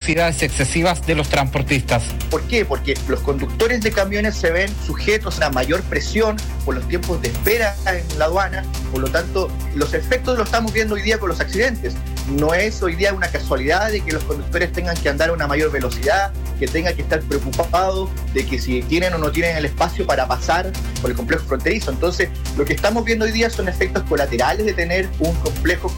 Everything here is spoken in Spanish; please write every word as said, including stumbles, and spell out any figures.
velocidades excesivas de los transportistas. ¿Por qué? Porque los conductores de camiones se ven sujetos a mayor presión por los tiempos de espera en la aduana, por lo tanto, los efectos los estamos viendo hoy día con los accidentes. No es hoy día una casualidad de que los conductores tengan que andar a una mayor velocidad, que tengan que estar preocupados de que si tienen o no tienen el espacio para pasar por el complejo fronterizo. Entonces, lo que estamos viendo hoy día son efectos colaterales de tener un complejo